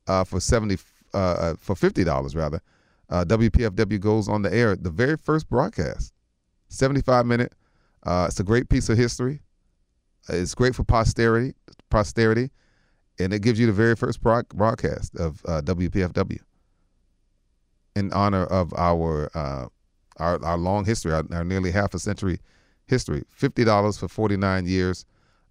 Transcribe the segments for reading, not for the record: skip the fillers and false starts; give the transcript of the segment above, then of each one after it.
for $50 rather. WPFW goes on the air the very first broadcast, 75-minute. It's a great piece of history. It's great for posterity, and it gives you the very first broadcast of WPFW in honor of our long history, our nearly half a century history. $50 for 49 years.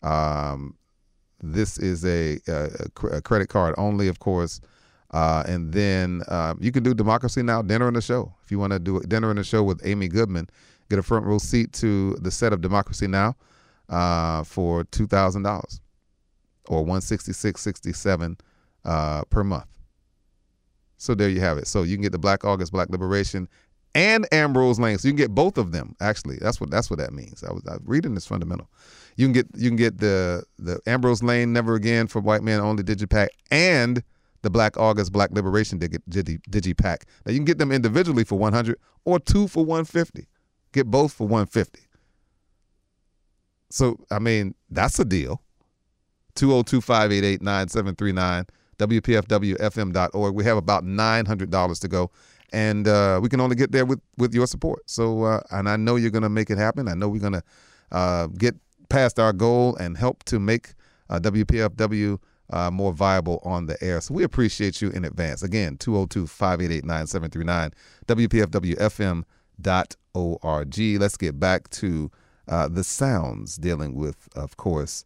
This is a credit card only, of course. And then you can do Democracy Now! Dinner in the Show. If you want to do a Dinner in the Show with Amy Goodman, get a front row seat to the set of Democracy Now! For $2,000 or $166.67 per month. So there you have it. So you can get the Black August, Black Liberation, and Ambrose Lane. So you can get both of them. Actually, that's what that means. I was reading this fundamental. You can get the Ambrose Lane Never Again for White Men Only Digipack and the Black August, Black Liberation Digipack. Now you can get them individually for $100 or two for $150. Get both for $150. So, I mean, that's a deal. 202-588-9739, WPFWFM.org. We have about $900 to go, and we can only get there with your support. So, and I know you're going to make it happen. I know we're going to get past our goal and help to make WPFW more viable on the air. So we appreciate you in advance. Again, 202-588-9739, WPFWFM.org. Let's get back to the sounds dealing with, of course,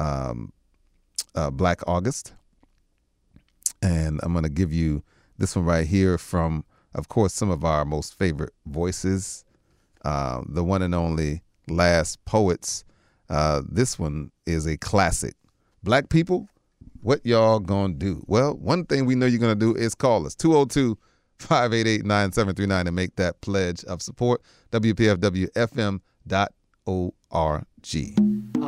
Black August. And I'm going to give you this one right here from, of course, some of our most favorite voices, the one and only Last Poets. This one is a classic. Black people, what y'all gonna do? Well, one thing we know you're going to do is call us, 202-588-9739, and make that pledge of support, WPFWFM.org.